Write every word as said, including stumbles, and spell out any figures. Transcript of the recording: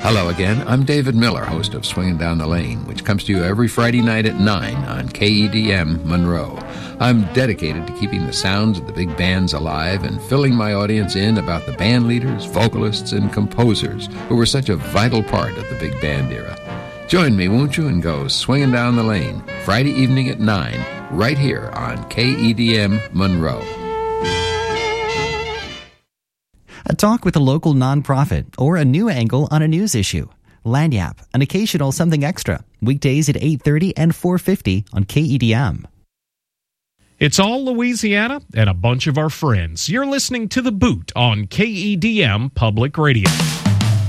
Hello again. I'm David Miller, host of Swinging Down the Lane, which comes to you every Friday night at nine on K E D M Monroe. I'm dedicated to keeping the sounds of the big bands alive and filling my audience in about the band leaders, vocalists, and composers who were such a vital part of the big band era. Join me, won't you, and go Swinging Down the Lane, Friday evening at nine, right here on K E D M Monroe. A talk with a local nonprofit or a new angle on a news issue. Lagniappe, an occasional something extra. Weekdays at eight thirty and four fifty on K E D M. It's all Louisiana and a bunch of our friends. You're listening to The Boot on K E D M Public Radio.